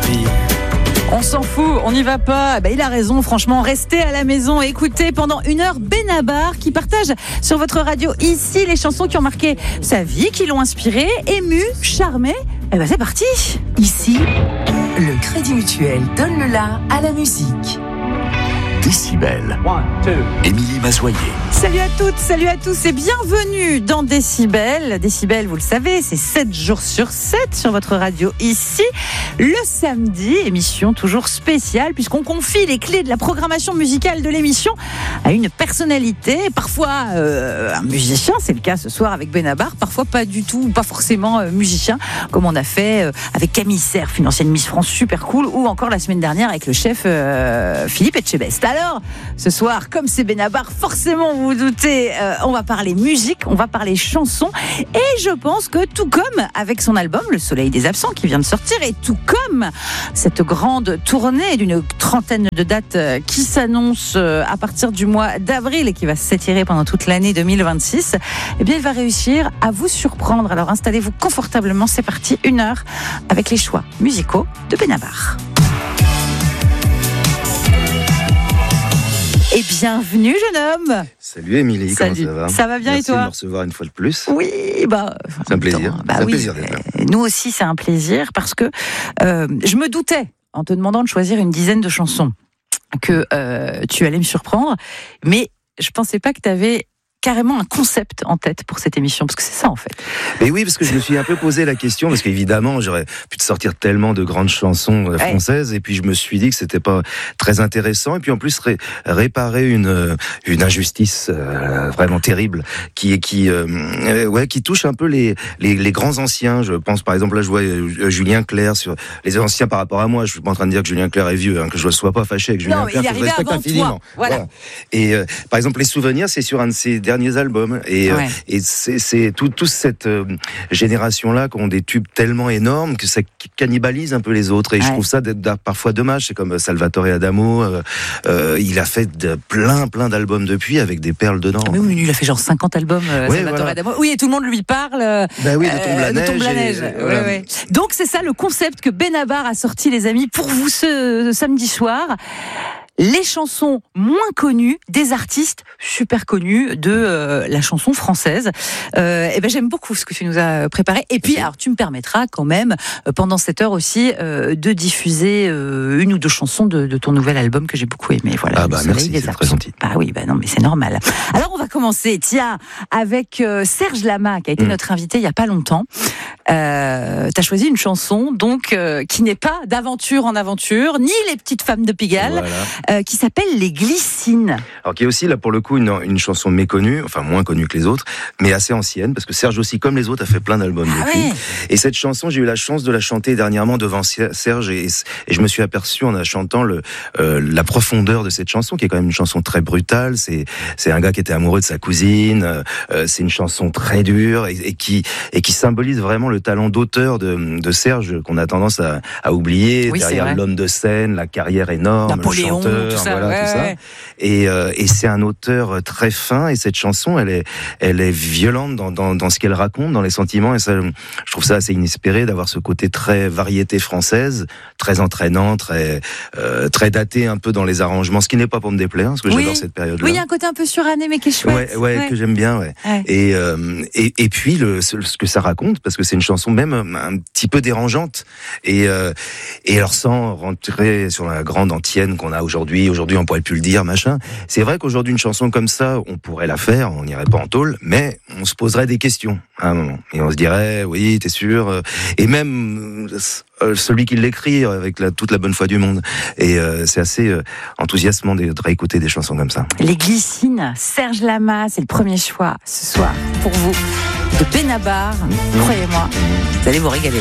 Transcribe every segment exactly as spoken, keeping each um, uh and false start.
vie. On s'en fout, on n'y va pas. Bah, il a raison, franchement, restez à la maison et écoutez pendant une heure Benabar qui partage sur votre radio ici les chansons qui ont marqué sa vie, qui l'ont inspiré, ému, charmé. Et ben c'est parti. Ici, le Crédit Mutuel donne le la à la musique. Décibel. Émilie Mazoyer. Salut à toutes, salut à tous et bienvenue dans Décibel. Décibel, vous le savez, c'est sept jours sur sept sur votre radio ici. Le samedi, émission toujours spéciale puisqu'on confie les clés de la programmation musicale de l'émission à une personnalité, parfois euh, un musicien, c'est le cas ce soir avec Benabar, parfois pas du tout, pas forcément euh, musicien, comme on a fait euh, avec Camille Cerf, une ancienne Miss France super cool, ou encore la semaine dernière avec le chef euh, Philippe Etchebest. Alors, ce soir, comme c'est Benabar, forcément, vous vous doutez, euh, on va parler musique, on va parler chansons. Et je pense que tout comme avec son album Le Soleil des Absents qui vient de sortir, et tout comme cette grande tournée d'une trentaine de dates qui s'annonce à partir du mois d'avril et qui va s'étirer pendant toute l'année deux mille vingt-six, eh bien, il va réussir à vous surprendre. Alors, installez-vous confortablement. C'est parti, une heure avec les choix musicaux de Benabar. Et bienvenue, jeune homme. Salut Émilie, Salut. Comment ça va? Ça va bien. Merci et toi? de me recevoir une fois de plus. Oui, bah, c'est un plaisir. Bah c'est un oui, plaisir d'être là. Nous aussi, c'est un plaisir parce que euh, je me doutais, en te demandant de choisir une dizaine de chansons, que euh, tu allais me surprendre, mais je pensais pas que tu avais carrément un concept en tête pour cette émission, parce que c'est ça en fait. Mais oui, parce que je me suis un peu posé la question, parce qu'évidemment, j'aurais pu te sortir tellement de grandes chansons ouais. françaises, et puis je me suis dit que c'était pas très intéressant, et puis en plus ré- réparer une une injustice euh, vraiment terrible qui qui euh, ouais qui touche un peu les, les les grands anciens. Je pense par exemple là, je vois euh, Julien Clerc sur les anciens par rapport à moi. Je suis pas en train de dire que Julien Clerc est vieux, hein, que je ne sois pas fâché avec Julien non, Clerc, il que je respecte infiniment. Voilà. voilà. Et euh, par exemple, les souvenirs, c'est sur un de ses derniers albums, et ouais. euh, et c'est c'est tout toute cette euh, génération là qui ont des tubes tellement énormes que ça cannibalise un peu les autres, et ouais. je trouve ça d'être, d'être parfois dommage. C'est comme Salvatore Adamo, euh, euh, il a fait de, plein plein d'albums depuis avec des perles dedans. Mais oui, il a fait genre cinquante albums, euh, ouais, Salvatore voilà. Adamo. Oui, et tout le monde lui parle. Euh, bah oui, de Tombe la euh, neige. De Tombe la neige. Et, ouais, voilà. ouais. Donc c'est ça le concept que Benabar a sorti, les amis, pour vous ce samedi soir. Les chansons moins connues des artistes super connus de euh, la chanson française. Euh, et ben j'aime beaucoup ce que tu nous as préparé. Et puis, alors tu me permettras quand même euh, pendant cette heure aussi euh, de diffuser euh, une ou deux chansons de, de ton nouvel album que j'ai beaucoup aimé. Voilà. Ah bah merci, c'est très gentil. Bah oui, bah non, mais c'est normal. Alors on va commencer, tiens, avec euh, Serge Lama qui a été mmh. notre invité il y a pas longtemps. Euh, t'as choisi une chanson donc euh, qui n'est pas d'aventure en aventure, ni les petites femmes de Pigalle. Voilà. Euh, qui s'appelle Les Glycines. Alors qui est aussi là pour le coup une, une chanson méconnue, enfin moins connue que les autres, mais assez ancienne, parce que Serge aussi, comme les autres, a fait plein d'albums ah depuis. Ouais. Et cette chanson, j'ai eu la chance de la chanter dernièrement devant Serge, et, et je me suis aperçu en la chantant le, euh, la profondeur de cette chanson, qui est quand même une chanson très brutale. C'est, c'est un gars qui était amoureux de sa cousine. Euh, c'est une chanson très dure et, et qui et qui symbolise vraiment le talent d'auteur de, de Serge qu'on a tendance à, à oublier oui, derrière l'homme de scène, la carrière énorme, Napoléon, le chanteur, tout ça, voilà, ouais, tout ça. ouais. Et, euh, et c'est un auteur très fin, et cette chanson, elle est, elle est violente dans, dans, dans ce qu'elle raconte, dans les sentiments, et ça, je trouve ça assez inespéré d'avoir ce côté très variété française, très entraînant, très, euh, très daté un peu dans les arrangements, ce qui n'est pas pour me déplaire, parce que oui. j'adore cette période-là. Oui, il y a un côté un peu suranné, mais qui est chouette. Ouais, ouais, ouais. que j'aime bien, ouais. ouais. Et, euh, et, et puis, le, ce, ce que ça raconte, parce que c'est une chanson même un petit peu dérangeante, et, euh, et alors sans rentrer sur la grande antienne qu'on a aujourd'hui, aujourd'hui on pourrait plus le dire, machin. C'est vrai qu'aujourd'hui une chanson comme ça, on pourrait la faire, on n'irait pas en tôle, mais on se poserait des questions à un moment, et on se dirait, oui, t'es sûr, et même euh, celui qui l'écrit avec la, toute la bonne foi du monde, et euh, c'est assez euh, enthousiasmant de, de réécouter des chansons comme ça. Les Glycines, Serge Lama, c'est le premier choix ce soir pour vous de Benabar. Mmh. Croyez-moi, vous allez vous régaler.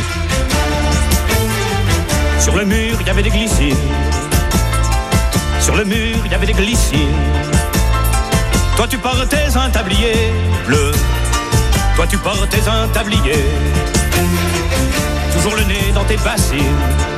Sur le mur, il y avait des glycines. Sur le mur, il y avait des glycines. Toi, tu portais un tablier bleu. Toi, tu portais un tablier. Toujours le nez dans tes bassines.